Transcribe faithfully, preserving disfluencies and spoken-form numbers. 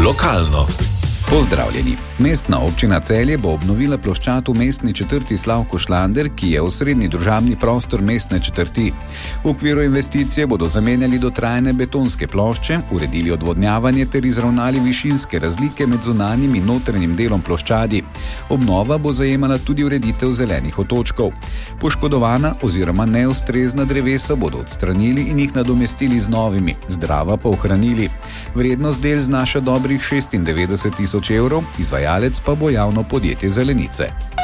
lokalno. Pozdravljeni. Mestna občina Celje bo obnovila ploščad v mestni četrti Slavko Šlander, ki je osrednji družabni prostor mestne četrti. V okviru investicije bodo zamenjali dotrajane betonske plošče, uredili odvodnjavanje ter izravnali višinske razlike med zunanjim in notranjim delom ploščadi. Obnova bo zajemala tudi ureditev zelenih otočkov. Poškodovana oziroma neustrezna drevesa bodo odstranili in jih nadomestili z novimi, zdrava pa ohranili. Vrednost del znaša dobrih šestindevetdeset tisoč evrov, izvajalec pa bo javno podjetje Zelenice.